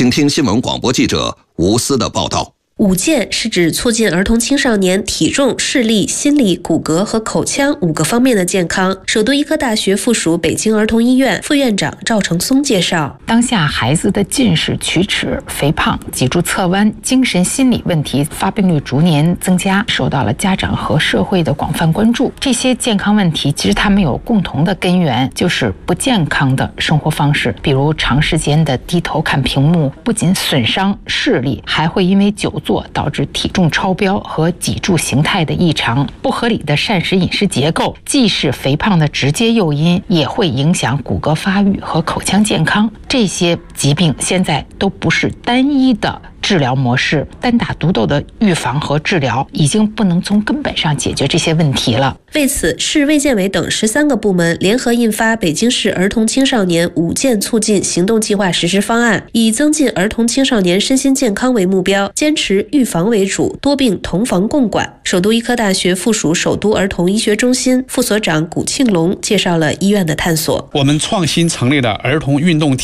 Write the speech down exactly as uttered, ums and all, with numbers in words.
请听新闻广播记者吴思的报道。 五健是指促进儿童青少年体重、视力、心理、骨骼和口腔五个方面的健康。首都医科大学附属北京儿童医院副院长赵成松介绍， 当下孩子的近视、龋齿、肥胖、脊柱侧弯、精神心理问题发病率逐年增加，受到了家长和社会的广泛关注。这些健康问题其实它们有共同的根源，就是不健康的生活方式，比如长时间的低头看屏幕，不仅损伤视力，还会因为久坐导致体重超标和脊柱形态的异常。不合理的膳食饮食结构既是肥胖的直接诱因，也会影响骨骼发育和口腔健康。这些疾病现在都不是单一的治疗模式，单打独斗的预防和治疗已经不能从根本上解决这些问题了。 为此，市卫健委等十三个部门联合印发《北京市儿童青少年五健促进行动计划实施方案》，以增进儿童青少年身心健康为目标，坚持预防为主，多病同防共管。首都医科大学附属首都儿童医学中心副所长古庆龙介绍了医院的探索。 我们创新成立了儿童运动